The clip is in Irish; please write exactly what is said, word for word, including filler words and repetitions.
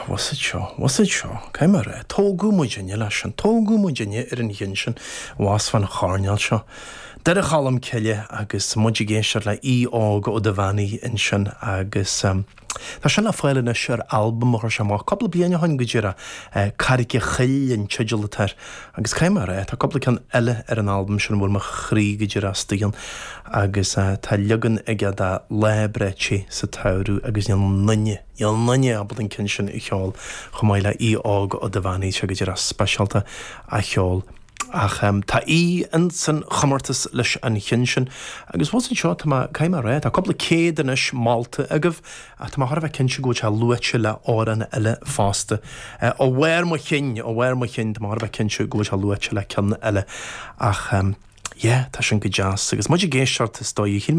was it seo, was it seo, Caimar, tógu muidine leis an tógu muidine ar an hin sin was fan cháneal seo. Dar a chalam ceile agus muid géisiir le í ág ó de bhainaí in sin agus um, Tá sin le fáile na seir albumm mar sem má coppla bliana hain go dtíra carice chill an tiidealatar agus Caimar tá coppla can eile ar an albumm sin bhfuil mar chrí go dtíra stíon agus tá legan ige dá lebrete sa tairú agus níl nunne níl nunne a bud an cin sin i cheáil chumáile í ág ó de bhainaí se go dtíra speisialta a cheáil. Ach, um, tá í an san chamartas leis an chin sin agus was an seo tá Caimar ré tá coppla céad inis Malta agah a tá har bheith cinse go te luite le áran eile fásta ó bhhair mo chin ó bhhair mo chin tá har bheith cinse go te luite le ceanna eile ach um, yeah, tá sin go jazz agus muid géisiart is dó